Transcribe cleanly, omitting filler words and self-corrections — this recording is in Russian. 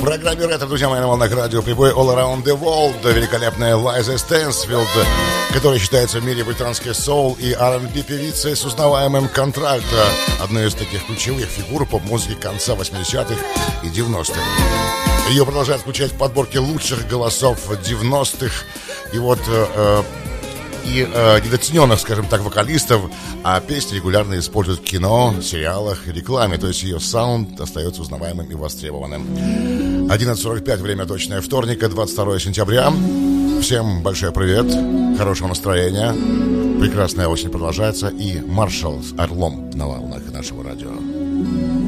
программе «Ретро», друзья мои, на волнах радио прибой All Around the World. Великолепная Лайза Стэнсфилд, которая считается в мире британской соул и R&B певицей с узнаваемым контрактом. Одной из таких ключевых фигур поп-музыки конца 80-х и 90-х. Ее продолжают включать в подборке лучших голосов 90-х. И вот... недооцененных, скажем так, вокалистов, а песни регулярно используют в кино, сериалах, рекламе, то есть ее саунд остается узнаваемым и востребованным. 11:45, время точное вторника, 22 сентября. Всем большой привет, хорошего настроения, прекрасная осень продолжается, и маршал с орлом на волнах нашего радио.